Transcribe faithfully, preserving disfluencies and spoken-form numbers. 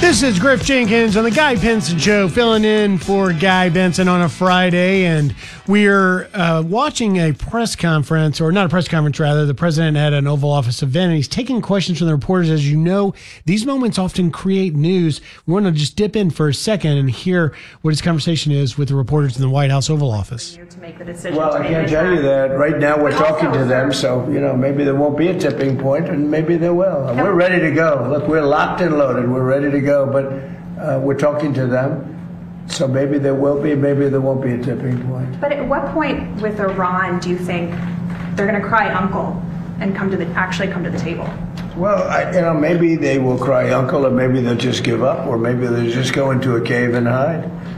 This is Griff Jenkins on the Guy Benson Show, filling in for Guy Benson on a Friday, and we're uh, watching a press conference, or not a press conference, rather. The president had an Oval Office event, and he's taking questions from the reporters. As you know, these moments often create news. We want to just dip in for a second and hear what his conversation is with the reporters in the White House Oval Office. To make the decision well, I can't tell you that. Right now we're talking to them, so, you know, maybe there won't be a tipping point, and maybe there will. We're ready to go. Look, we're locked and loaded. We're ready to go, but uh, we're talking to them. So maybe there will be, maybe there won't be a tipping point. But at what point with Iran do you think they're going to cry uncle and come to the actually come to the table? Well, I, you know, maybe they will cry uncle, or maybe they'll just give up, or maybe they'll just go into a cave and hide.